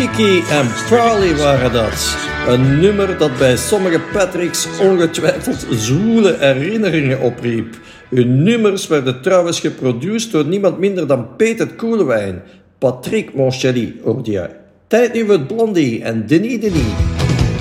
Kiki en Charlie waren dat. Een nummer dat bij sommige Patricks ongetwijfeld zwoele herinneringen opriep. Hun nummers werden trouwens geproduceerd door niemand minder dan Peter Koelewijn. Patrick Monchelly, hoorde jij. Tijd nu met Blondie en Denis.